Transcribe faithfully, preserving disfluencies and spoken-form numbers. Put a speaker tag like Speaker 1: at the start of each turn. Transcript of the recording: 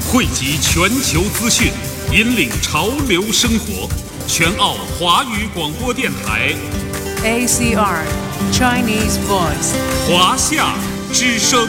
Speaker 1: 汇集全球资讯，引领潮流生活。全澳华语广播电台
Speaker 2: A C R Chinese Voice
Speaker 1: 华夏之声。